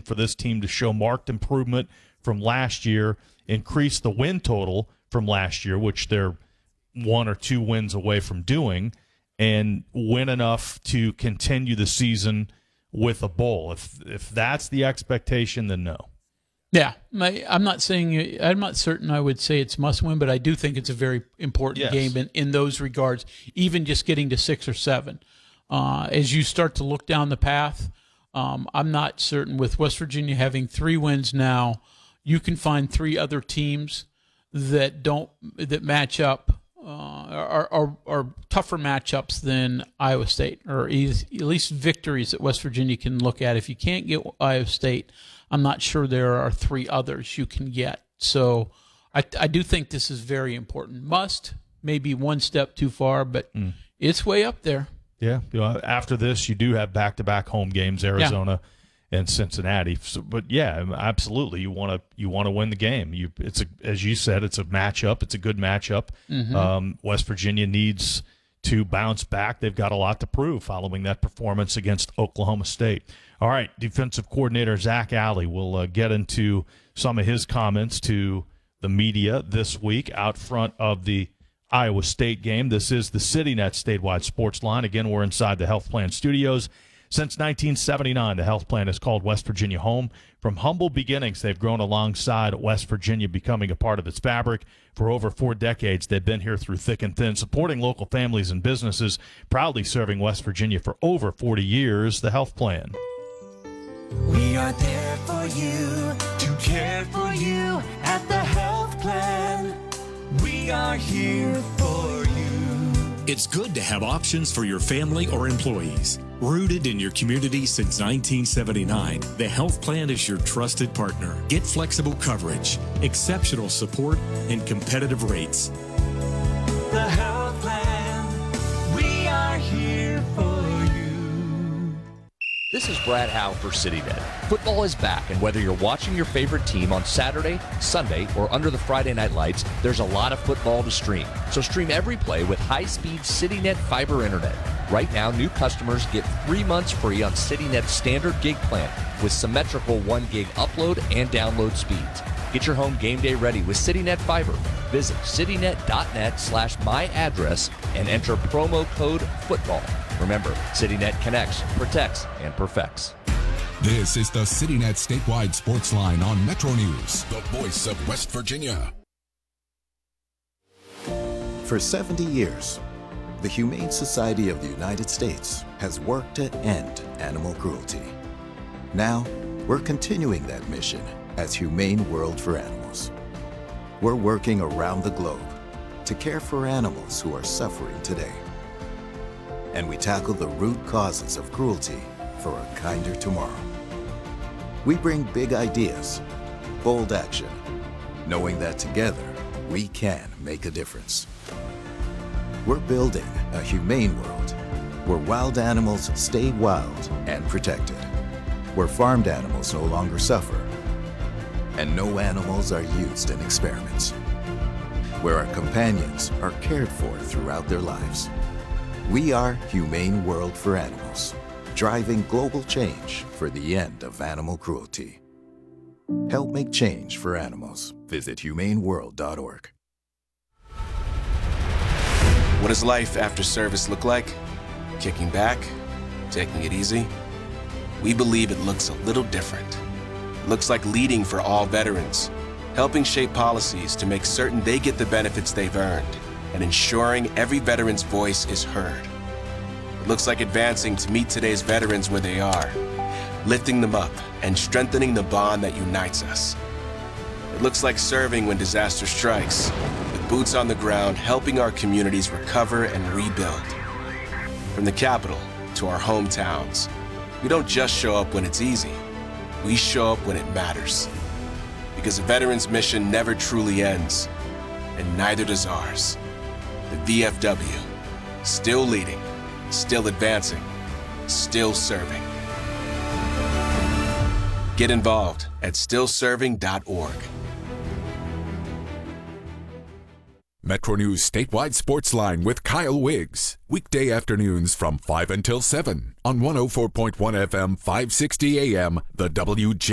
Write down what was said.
for this team to show marked improvement from last year, increase the win total from last year, which they're 1 or 2 wins away from doing, and win enough to continue the season with a bowl. If that's the expectation, then no. Yeah, I'm not certain I would say it's must win, but I do think it's a very important game in those regards, even just getting to 6 or 7. As you start to look down the path, I'm not certain with West Virginia having 3 wins now, you can find 3 other teams that match up are tougher matchups than Iowa State, or at least victories that West Virginia can look at. If you can't get Iowa State, I'm not sure there are 3 others you can get. So I do think this is very important. Must, maybe one step too far, but it's way up there. Yeah. After this, you do have back-to-back home games, Arizona and Cincinnati. So, but, yeah, absolutely. You want to win the game. As you said, it's a matchup. It's a good matchup. West Virginia needs to bounce back. They've got a lot to prove following that performance against Oklahoma State. All right, defensive coordinator Zach Alley will get into some of his comments to the media this week out front of the Iowa State game. This is the CityNet statewide sports line. Again, we're inside the Health Plan Studios. Since 1979, the Health Plan has called West Virginia home. From humble beginnings, they've grown alongside West Virginia, becoming a part of its fabric. For over 4 decades, they've been here through thick and thin, supporting local families and businesses, proudly serving West Virginia for over 40 years. The Health Plan. We are there for you, to care for you at the Health Plan. We are here for you. It's good to have options for your family or employees. Rooted in your community since 1979, the Health Plan is your trusted partner. Get flexible coverage, exceptional support, and competitive rates. The Health Plan, we are here for you. This is Brad Howe for CityNet. Football is back, and whether you're watching your favorite team on Saturday, Sunday, or under the Friday night lights, there's a lot of football to stream. So stream every play with high-speed CityNet fiber internet. Right now, new customers get 3 months free on CityNet's standard gig plan with symmetrical 1 gig upload and download speeds. Get your home game day ready with CityNet Fiber. Visit citynet.net/myaddress and enter promo code FOOTBALL. Remember, CityNet connects, protects, and perfects. This is the CityNet statewide sports line on Metro News, the voice of West Virginia. For 70 years, the Humane Society of the United States has worked to end animal cruelty. Now, we're continuing that mission as Humane World for Animals. We're working around the globe to care for animals who are suffering today. And we tackle the root causes of cruelty for a kinder tomorrow. We bring big ideas, bold action, knowing that together we can make a difference. We're building a humane world where wild animals stay wild and protected, where farmed animals no longer suffer, and no animals are used in experiments, where our companions are cared for throughout their lives. We are Humane World for Animals, driving global change for the end of animal cruelty. Help make change for animals. Visit humaneworld.org. What does life after service look like? Kicking back? Taking it easy? We believe it looks a little different. It looks like leading for all veterans, helping shape policies to make certain they get the benefits they've earned, and ensuring every veteran's voice is heard. It looks like advancing to meet today's veterans where they are, lifting them up and strengthening the bond that unites us. It looks like serving when disaster strikes, with boots on the ground helping our communities recover and rebuild. From the capital to our hometowns, we don't just show up when it's easy, we show up when it matters. Because a veteran's mission never truly ends, and neither does ours. The VFW, still leading, still advancing, still serving. Get involved at stillserving.org. Metro News statewide sports line with Kyle Wiggs. Weekday afternoons from 5 until 7 on 104.1 FM, 560 AM, the WJ.